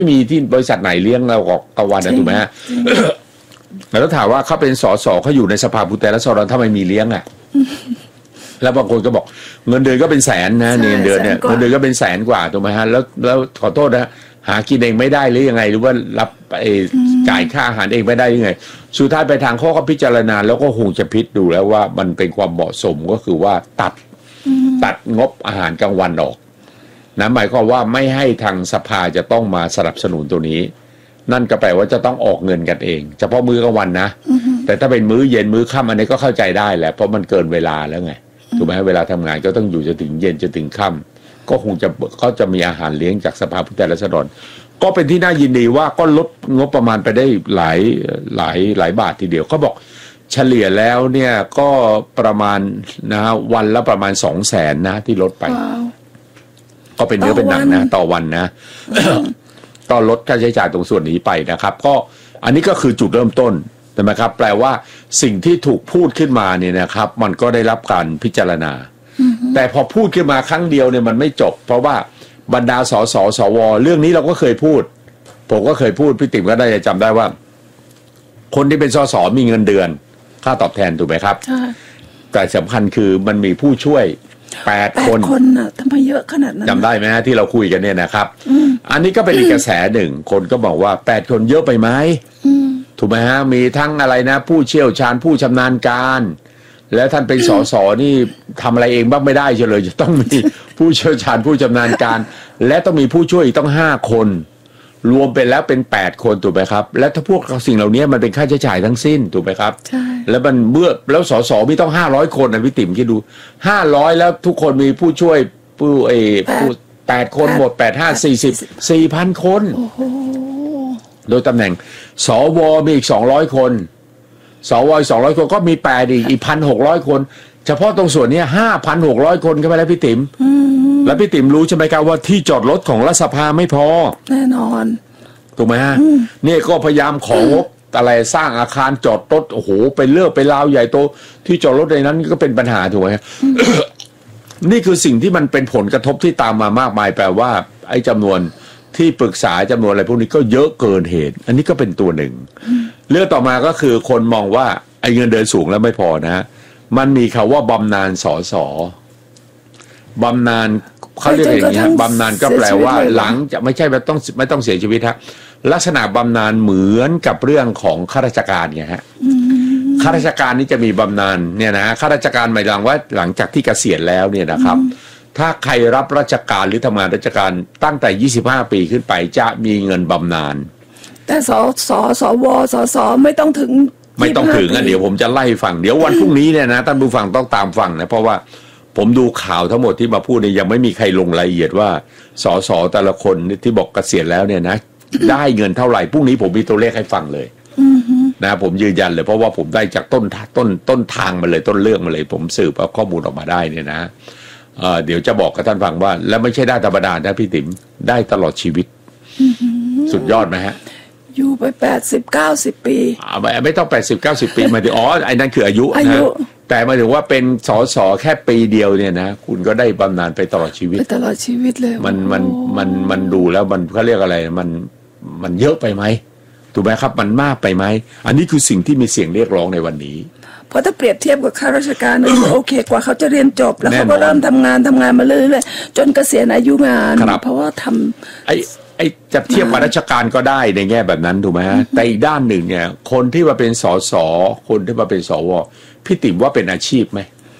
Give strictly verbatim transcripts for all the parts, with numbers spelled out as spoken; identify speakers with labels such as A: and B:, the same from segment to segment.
A: มีที่บริษัทไหนเลี้ยงเราออกตะวันนะถูกไหมฮะแล้วถามว่าเขาเป็นสสเขาอยู่ในสภาผู้แทนราษฎรทำไมมีเลี้ยงอ่ะแล้วบางคนก็บอกเงินเดือนก็เป็นแสนนะเงินเดือนเนี่ยเงินเดือนก็เป็นแสนกว่าถูกไหมฮะแล้วแล้วขอโทษนะหากินเองไม่ได้หรือยังไงหรือว่ารับไอ้จ่ายค่าอาหารเองไม่ได้ยังไงสุดท้ายไปทางข้อก็พิจารณาแล้วก็คงจะพิจดูแล้วว่ามันเป็นความเหมาะสมก็คือว่าตัดตัดงบอาหารกลางวันออกนะหมายความว่าไม่ให้ทางสภาจะต้องมาสนับสนุนตัวนี้นั่นก็แปลว่าจะต้องออกเงินกันเองเฉพาะมื้อกลางวันนะแต่ถ้าเป็นมื้อเย็นมื้อค่ำอันนี้ก็เข้าใจได้แหละเพราะมันเกินเวลาแล้วไงถูกไหมเวลาทำงานก็ต้องอยู่จนถึงเย็นจนถึงค่ำก็คงจะเขาจะมีอาหารเลี้ยงจากสภาผู้แทนราษฎรก็เป็นที่น่ายินดีว่าก็ลดงบประมาณไปได้หลายหลายหลายบาททีเดียวเขาบอกเฉลี่ยแล้วเนี่ยก็ประมาณนะวันละประมาณสองแสนนะที่ลดไปก็เป็นเนื้อเป็นหนังนะต่อวันนะก็ลดค่าใช้จ่ายตรงส่วนนี้ไปนะครับก็อันนี้ก็คือจุดเริ่มต้นใช่ไหมครับแปลว่าสิ่งที่ถูกพูดขึ้นมาเนี่ยนะครับมันก็ได้รับการพิจารณาแต่พอพูดขึ้นมาครั้งเดียวเนี่ยมันไม่จบเพราะว่าบรรดาสสสวเรื่องนี้เราก็เคยพูดผมก็เคยพูดพี่ติ๋มก็ได้จำได้ว่าคนที่เป็นสสมีเงินเดือนค่าตอบแทนถูกไหมครับแต่สำคัญคือมันมีผู้ช่วยแปดคน
B: คนน่ะทำไมเยอะขนาดนั้น
A: จำได้ไหมฮะที่เราคุยกันเนี่ยนะครับอันนี้ก็เป็นอีกกระแสหนึ่งคนก็บอกว่าแปดคนเยอะไปไหมถูกไหมฮะมีทั้งอะไรนะผู้เชี่ยวชาญผู้ชำนาญการแล้วท่านเป็นสสนี่ทำอะไรเองบ้างไม่ได้เฉยจะต้องมีผู้เชี่ยวชาญผู้ชำนาญการและต้องมีผู้ช่วยอีกต้องห้าคนรวมเป็นแล้วเป็นแปดคนถูกไหมครับและถ้าพวกสิ่งเหล่านี้มันเป็นค่าใช้จ่ายทั้งสิ้นถูกไหมครับใช่แล้วมันเมื่อแล้วสสมีต้องห้าร้อยคนนะพี่ติ๋มคิดดูห้าร้อยแล้วทุกคนมีผู้ช่วยผู้เอผู้แปดคนหมดแปดห้าสี่สิบสี่พันคนโดยตำแหน่งสวมีอีกสองร้อยคนสวสองร้อยคนก็มีแปดอีกอีกพันหกร้อยคนเฉพาะตรงส่วนนี้ห้าพันหกร้อยคนเข้าไปแล้วพี่ติ๋มแล้วพี่ติ๋มรู้ใช่ไหมครับว่าที่จอดรถของรัฐสภาไม่พอ
B: แน่นอน
A: ถูกไหมฮะนี่ก็พยายามของงบอะไรสร้างอาคารจอดรถโอ้โหเป็นเรื่องเป็นราวใหญ่โตที่จอดรถในนั้นก็เป็นปัญหาถูกไหม นี่คือสิ่งที่มันเป็นผลกระทบที่ตามมามากมายแปลว่าไอ้จำนวนที่ปรึกษาจำนวนอะไรพวกนี้ก็เยอะเกินเหตุอันนี้ก็เป็นตัวหนึ่งเรื่องต่อมาก็คือคนมองว่าไอ้เงินเดือนสูงแล้วไม่พอนะมันมีคำว่าบำนาญสอสอบำนาญเขาเรียกอย่างนี้บำนาญก็แปลว่าหลังจะไม่ใช่ไม่ต้องไม่ต้องเสียชีวิตฮะลักษณะบำนาญเหมือนกับเรื่องของข้าราชการไงฮะข้าราชการนี่จะมีบำนาญเนี่ยนะข้าราชการหมายถึงว่าหลังจากที่เกษียณแล้วเนี่ยนะครับถ้าใครรับราชการหรือทำงานราชการตั้งแต่ยี่สิบห้าปีขึ้นไปจะมีเงินบำนาญ
B: แต่สสสวสสไม่ต้องถึง
A: ไม่ต้องถึงอ่ะเดี๋ยวผมจะไล่ฟังเดี๋ยววันพรุ่งนี้เนี่ยนะท่านผู้ฟังต้องตามฟังนะเพราะว่าผมดูข่าวทั้งหมดที่มาพูดเนี่ยยังไม่มีใครลงรายละเอียดว่าสสแต่ละคนที่บอกเกษียณแล้วเนี่ยนะได้เงินเท่าไหร่พรุ่งนี้ผมมีตัวเลขให้ฟังเลยนะผมยืนยันเลยเพราะว่าผมได้จากต้นต้นต้นทางมาเลยต้นเรื่องมาเลยผมสืบเอาข้อมูลออกมาได้เนี่ยนะเอ่อเดี๋ยวจะบอกกับท่านฟังว่าแล้วไม่ใช่ได้ธรรมดานะพี่ติ๋มได้ตลอดชีวิตสุดยอดไหมฮะ
B: อยู่ไปแปดสิบเก้าสิบปี
A: ไม่ไม่ต้องแปดสิบเก้าสิบปีหมายถึงอ๋อไอ้นั่นคืออายุนะแต่หมายถึงว่าเป็นสสแค่ปีเดียวเนี่ยนะคุณก็ได้บำนาญไปตลอดชีวิต
B: ไปตลอดชีวิตเลย
A: มันมันมันมันดูแล้วมันเขาเรียกอะไรมันมันเยอะไปไหมถูกไหมครับมันมากไปไหมอันนี้คือสิ่งที่มีเสียงเรียกร้องในวันนี้
B: เพราะถ้าเปรียบเทียบกับข้าราชการเนี่ยโอเคกว่าเขาจะเรียนจบแล้วเขาก็เริ่มทำงานทำงานมาเรื่อยๆจนเกษียณอายุงานเพราะว่าทำ
A: ไอ้ไอ้จะเทียบกับราชการก็ได้ในแง่แบบนั้นถูกไหมฮะแต่อีกด้านหนึ่งเนี่ยคนที่มาเป็นสสคนที่มาเป็นสวพี่ติ๋มว่าเป็นอาชีพไหม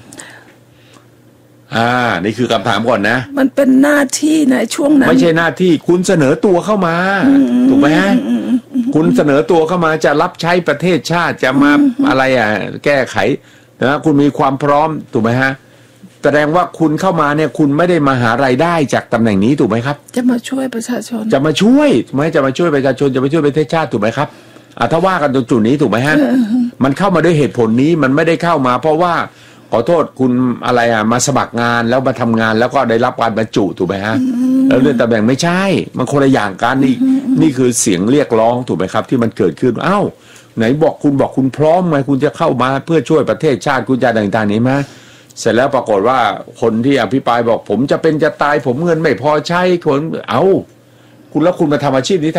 A: อ่านี่คือคำถามก่อนนะ
B: มันเป็นหน้าที่ในช่วงนั้น
A: ไม่ใช่หน้าที่คุณเสนอตัวเข้ามาถูกไหมฮะคุณเสนอตัวเข้ามาจะรับใช้ประเทศชาติจะมาอะไรอ่ะแก้ไขนะคุณมีความพร้อมถูกไหมฮะแสดงว่าคุณเข้ามาเนี่ยคุณไม่ได้มาหารายได้จากตำแหน่งนี้ถูกไหมครับ
B: จะมาช่วยประชาชน
A: จะมาช่วยไม่จะมาช่วยประชาชนจะมาช่วยประเทศชาติถูกไหมครับอ่ะถ้าว่ากันตรงจุดนี้ถูกไหมฮะมันเข้ามาด้วยเหตุผลนี้มันไม่ได้เข้ามาเพราะว่าขอโทษคุณอะไรอ่ะมาสมัครงานแล้วมาทำงานแล้วก็ได้รับการบรรจุถูกไหมฮะแล้วเรื่องตำแหน่งไม่ใช่มันคนละอย่างกันนี่นี่คือเสียงเรียกร้องถูกไหมครับที่มันเกิดขึ้นอ้าวไหนบอกคุณบอกคุณพร้อมไหมคุณจะเข้ามาเพื่อช่วยประเทศชาติคุณจะต่างๆนี้ไหมเสร็จแล้วปรากฏว่าคนที่อภิปรายบอกผมจะเป็นจะตายผมเงินไม่พอใช้คนเอาคุณแล้วคุณมาทำอาชีพนี้